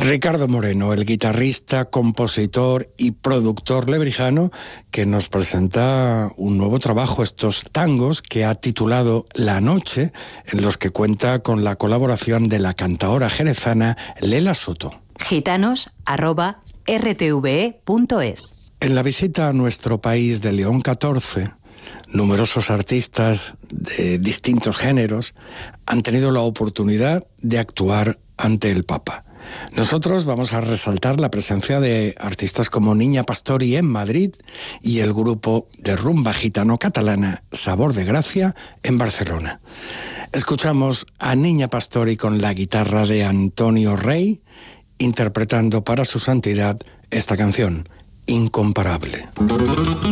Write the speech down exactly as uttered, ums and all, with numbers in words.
Ricardo Moreno, el guitarrista, compositor y productor lebrijano, que nos presenta un nuevo trabajo, estos tangos que ha titulado La Noche, en los que cuenta con la colaboración de la cantaora jerezana Lela Soto. gitanos arroba r t v e punto es. En la visita a nuestro país de León catorce, numerosos artistas de distintos géneros han tenido la oportunidad de actuar ante el Papa. Nosotros vamos a resaltar la presencia de artistas como Niña Pastori en Madrid y el grupo de rumba gitano-catalana Sabor de Gracia en Barcelona. Escuchamos a Niña Pastori con la guitarra de Antonio Rey, interpretando para su santidad esta canción, Incomparable.